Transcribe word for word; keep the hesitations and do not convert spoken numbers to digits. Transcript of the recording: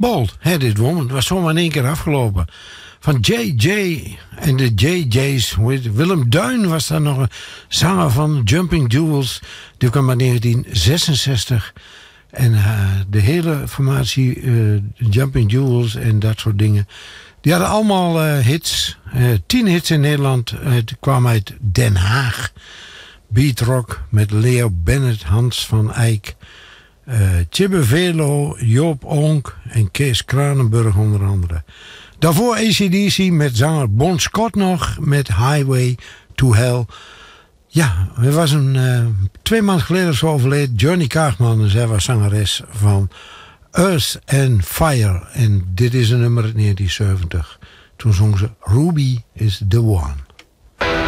Bald Headed Woman. Het was zomaar in één keer afgelopen. Van J J en de J J's. Willem Duin was daar nog een zanger van. Jumping Jewels. Die kwam in negentien zesenzestig. En uh, de hele formatie, uh, Jumping Jewels en dat soort dingen. Die hadden allemaal uh, hits. Uh, tien hits in Nederland. Uh, het kwam uit Den Haag. Beat Rock met Leo Bennett, Hans van Eyck. Uh, Chibbe Velo, Joop Onk en Kees Kranenburg onder andere. Daarvoor A C D C met zanger Bon Scott nog met Highway to Hell. Ja, er was een uh, twee maanden geleden zo overleden Johnny Kaagman. En zij was zangeres van Earth and Fire. En dit is een nummer uit negentien zeventig. Toen zong ze Ruby is the One.